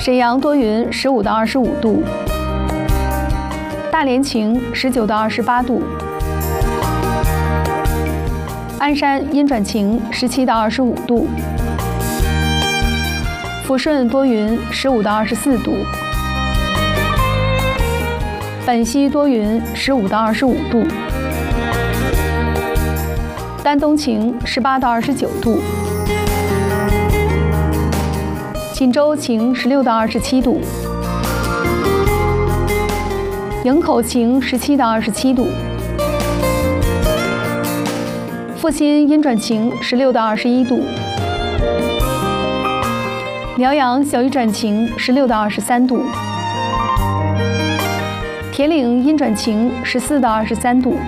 沈阳多云，15到25度；大连晴，19到28度；鞍山阴转晴，17到25度；抚顺多云，15到24度；本溪多云，15到25度；丹东晴，18到29度；锦州晴，16到27度；营口晴，17到27度；阜新阴转晴，16到21度；辽阳小雨转晴，16到23度；铁岭阴转晴，14到23度；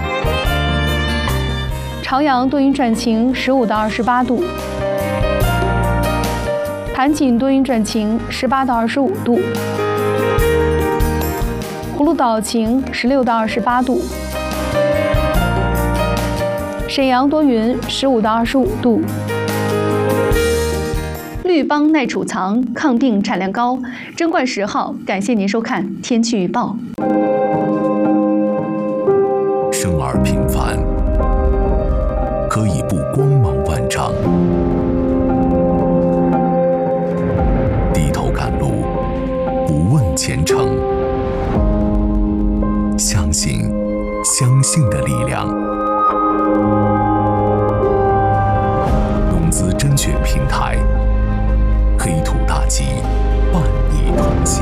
朝阳多云转晴，15到28度；盘锦多云转晴，18到25度；葫芦岛晴，16到28度；沈阳多云，15到25度。绿邦耐储藏，抗病产量高。珍冠10号，感谢您收看天气预报。 生而平凡，可以不光芒万丈；低头赶路，不问前程。相信的力量。农资甄选平台，黑土大吉，伴你同行。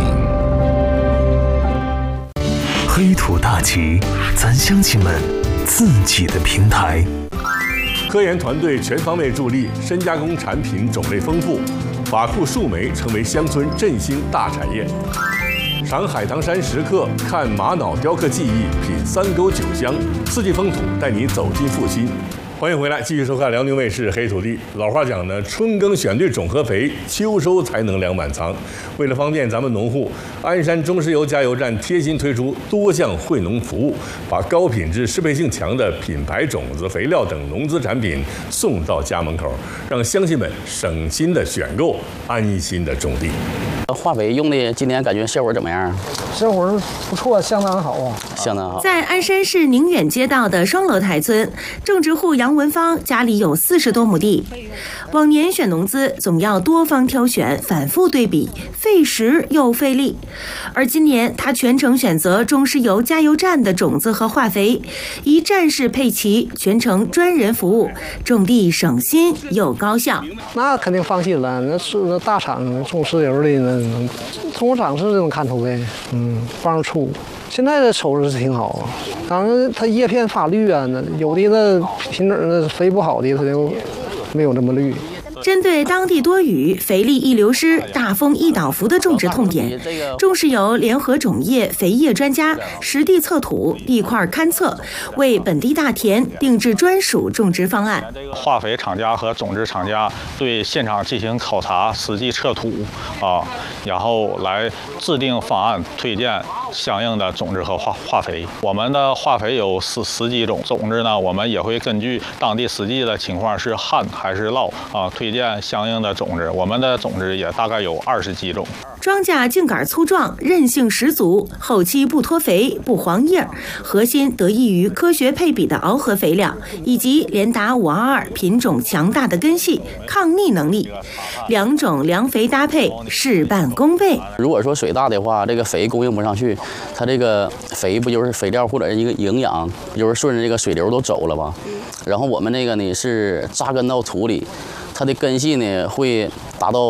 黑土大吉，咱乡亲们自己的平台。 科研团队全方位助力，深加工产品种类丰富，法库树莓成为乡村振兴大产业。赏海棠山石刻，看玛瑙雕刻技艺，品3沟9乡，四季风土带你走进阜新。欢迎回来，继续收看辽宁卫视黑土地。老话讲呢，春耕选对种和肥，秋收才能粮满仓。为了方便咱们农户，鞍山中石油加油站贴心推出多项惠农服务，把高品质、适配性强的品牌种子、肥料等农资产品送到家门口，让乡亲们省心的选购，安心的种地。 化肥用的今年感觉效果怎么样？ 效果不错，相当好啊， 相当好。 在鞍山市宁远街道的双楼台村，种植户杨文芳家里有40多亩地。往年选农资总要多方挑选，反复对比，费时又费力。而今年他全程选择中石油加油站的种子和化肥，一站式配齐，全程专人服务，种地省心又高效。 那肯定放心了，那大厂种石油的那通厂是这种看头呗，帮着出。现在的瞅着是挺好啊，当然它叶片发绿啊，有的那品种那肥不好的它就没有那么绿。 针对当地多雨、肥力易流失、大风易倒伏的种植痛点，中石油联合种业、肥业专家实地测土、地块勘测，为本地大田定制专属种植方案。 化肥厂家和种植厂家对现场进行考察、实地测土然后来制定方案，推荐相应的种子和化肥。我们的化肥有10几种，种子呢，我们也会根据当地实际的情况是旱还是涝推荐相应的种子。我们的种子也大概有20几种。 庄稼茎杆粗壮，韧性十足，后期不脱肥、不黄叶，核心得益于科学配比的螯合肥料，以及联达522品种强大的根系、抗逆能力，两种良肥搭配，事半功倍。 如果说水大的话，这个肥供应不上去，它这个肥不就是肥料或者一个营养，不就是顺着这个水流都走了吗？然后我们这个呢是扎根到土里，它的根系呢会达到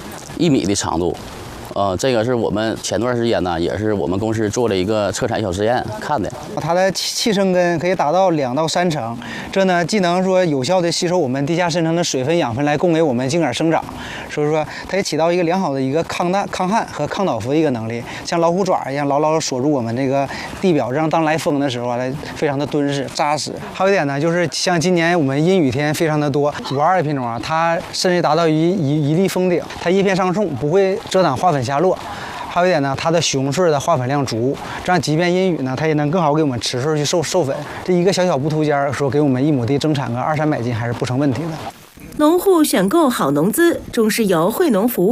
1米的长度。这个是我们前段时间呢，也是我们公司做了一个测产小实验看的。 它的气生根可以达到2到3成，这呢既能说有效的吸收我们地下深层的水分养分来供给我们茎杆生长，所以说它也起到一个良好的一个抗旱和抗倒伏的一个能力，像老虎爪一样牢牢锁住我们这个地表，让当来风的时候来非常的敦实扎实。还有一点呢，就是像今年我们阴雨天非常的多，522的品种它甚至达到一粒封顶，它叶片上冲，不会遮挡花粉下落。还有一点呢，它的雄穗的花粉量足，这样即便阴雨呢，它也能更好给我们持穗去授粉。这一个小不秃尖，说给我们1亩地增产个200-300斤还是不成问题的。 农户选购好农资，中石油惠农服务